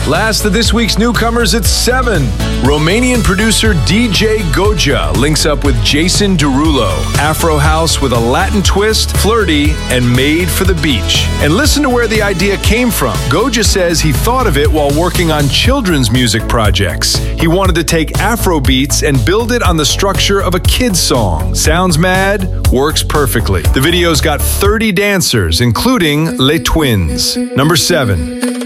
Last of this week's newcomers at 7. Romanian producer DJ Goja links up with Jason Derulo. Afro house with a Latin twist, flirty, and made for the beach. And listen to where the idea came from. Goja says he thought of it while working on children's music projects. He wanted to take Afro beats and build it on the structure of a kid's song. Sounds mad? Works perfectly. The video's got 30 dancers, including Les Twins. Number 7.